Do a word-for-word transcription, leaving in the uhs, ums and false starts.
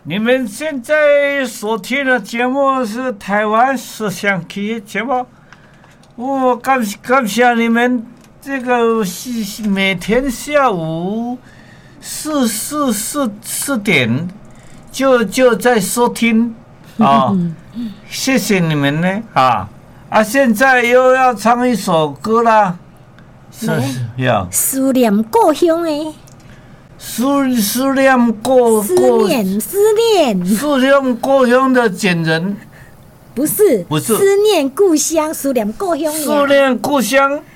你们现在所听的节目是台湾思想题节目，我感感谢你们这个是每天下午四四四四点就就在收听啊，谢谢你们呢啊啊！现在又要唱一首歌啦，是要思念故乡诶。 思思念故思念思念思念故乡的简人， 不是不是思念故乡，思念故乡。 思念故乡